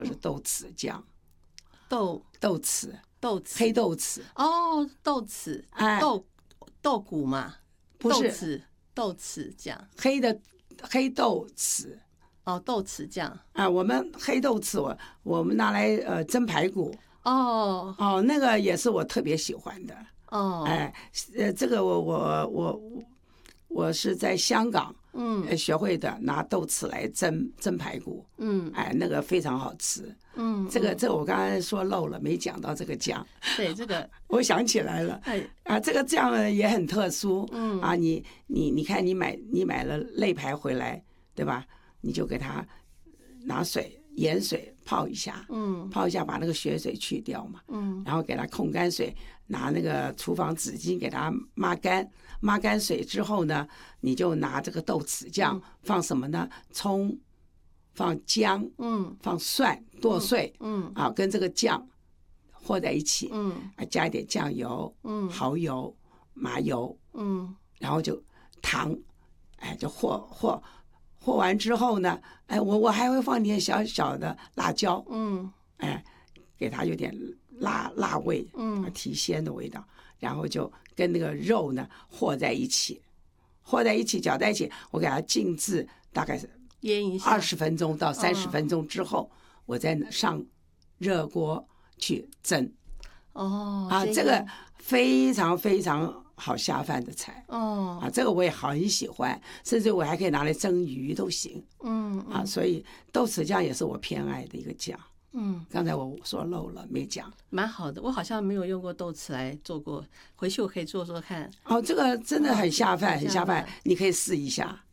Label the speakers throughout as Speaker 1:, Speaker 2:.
Speaker 1: 就是豆豉酱，
Speaker 2: 豆
Speaker 1: 豉，
Speaker 2: 豆豉
Speaker 1: 黑豆豉。
Speaker 2: 哦，豆豉，
Speaker 1: 哎，
Speaker 2: 豆鼓嘛，
Speaker 1: 不是
Speaker 2: 豆豉酱，
Speaker 1: 黑豆豉。
Speaker 2: 哦，豆豉酱
Speaker 1: 啊，我们黑豆豉我们拿来蒸排骨。
Speaker 2: 哦
Speaker 1: 那个也是我特别喜欢的。
Speaker 2: 哦，
Speaker 1: 哎，这个我是在香港学会的，拿豆豉来蒸排骨。哎，那个非常好吃。这个我刚才说漏了，没讲到这个酱。
Speaker 2: 对，这个
Speaker 1: 我想起来了。这个酱也很特殊。你看你买了肋排回来，对吧？你就给它拿盐水泡一下，泡一下把那个血水去掉嘛，然后给它控干水，拿那个厨房纸巾给它抹干水之后呢，你就拿这个豆豉酱，放什么呢？葱，放姜，放蒜剁碎，跟这个酱和在一起，加一点酱油，蚝油、麻油，然后就糖，就和完之后呢，我还会放点小小的辣椒，给它有点辣味，提鲜的味道，然后就跟那个肉呢和在一起，搅在一起，我给它静置大概是
Speaker 2: 腌一下
Speaker 1: 20分钟到30分钟之后，我再上热锅去蒸。这个非常非常好下饭的菜。这个我也很喜欢，甚至我还可以拿来蒸鱼都行。所以豆豉酱也是我偏爱的一个酱。刚才我说漏了没讲。
Speaker 2: 蛮好的，我好像没有用过豆豉来做过，回去我可以做做看。
Speaker 1: 这个真的很下饭，很下饭，你可以试一下。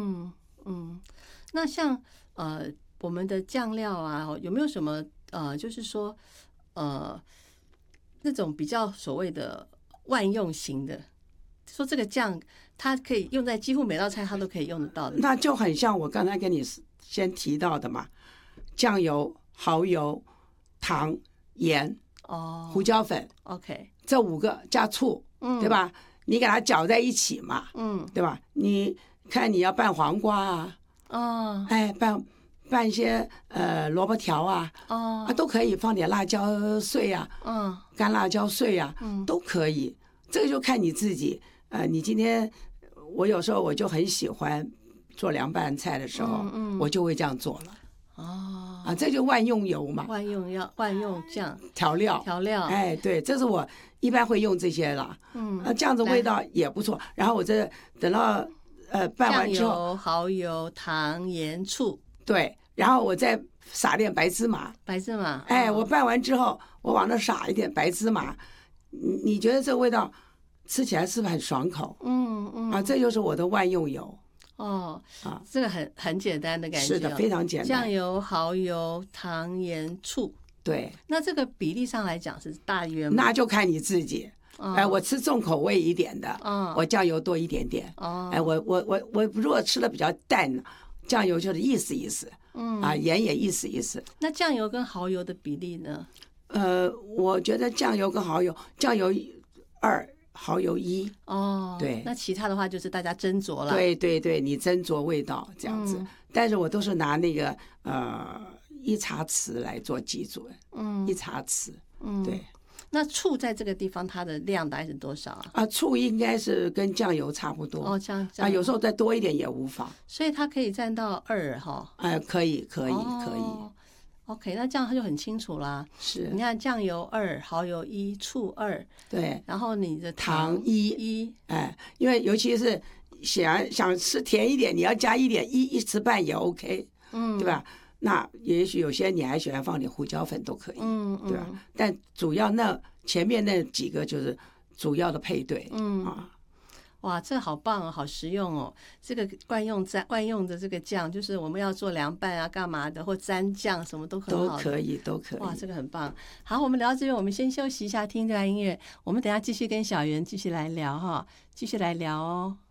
Speaker 2: 那像我们的酱料啊，有没有什么就是说那种比较所谓的万用型的，说这个酱它可以用在几乎每道菜它都可以用得到的？
Speaker 1: 那就很像我刚才跟你先提到的嘛，酱油、蚝油、糖、盐、胡椒粉
Speaker 2: ，OK，
Speaker 1: 这5个加醋，对吧？你给它搅在一起嘛，对吧？你看你要拌黄瓜啊，拌一些萝卜条啊，都可以放点辣椒碎啊，干辣椒碎啊，都可以。这个就看你自己。你今天我有时候我就很喜欢做凉拌菜的时候，我就会这样做了。这就万用油嘛，
Speaker 2: 万用酱
Speaker 1: 调料。对，这是我一般会用这些了。这样子味道也不错。然后我这等到拌完之后，
Speaker 2: 酱油、蚝油、糖、盐、醋。
Speaker 1: 对，然后我再撒点白芝麻。我拌完之后，我往那撒一点白芝麻，你觉得这个味道吃起来是不是很爽口？这就是我的万用油。
Speaker 2: 这个很简单的感觉。
Speaker 1: 是的，非常简单。
Speaker 2: 酱油、蚝油、糖、盐、醋。
Speaker 1: 对，
Speaker 2: 那这个比例上来讲是大约吗？
Speaker 1: 那就看你自己。我吃重口味一点的，我酱油多一点点。我如果吃的比较淡，酱油就是意思意思，盐也意思意思。
Speaker 2: 那酱油跟蚝油的比例呢？
Speaker 1: 我觉得酱油跟蚝油，酱油2，蚝油1。对。
Speaker 2: 那其他的话就是大家斟酌了。
Speaker 1: 对，你斟酌味道这样子。但是我都是拿那个1茶匙来做基准，1茶匙。对。
Speaker 2: 那醋在这个地方它的量大概是多少啊？
Speaker 1: 醋应该是跟酱油差不多。有时候再多一点也无妨。
Speaker 2: 所以它可以占到2哈。
Speaker 1: 可以。
Speaker 2: OK， 那这样它就很清楚啦。
Speaker 1: 是。
Speaker 2: 你看酱油2，蚝油1，醋2。
Speaker 1: 对。
Speaker 2: 然后你的
Speaker 1: 糖1。因为尤其是想吃甜一点，你要加一点1匙半也 OK，对吧？那也许有些你还喜欢放点胡椒粉都可以，对吧？但主要那前面那几个就是主要的配对。
Speaker 2: 哇，这好棒哦，好实用哦！这个万用的这个酱，就是我们要做凉拌啊、干嘛的，或沾酱什么都很好的，
Speaker 1: 都可以。
Speaker 2: 哇，这个很棒。好，我们聊到这边，我们先休息一下，听这段音乐。我们等一下继续跟小袁继续来聊哈，继续来聊哦。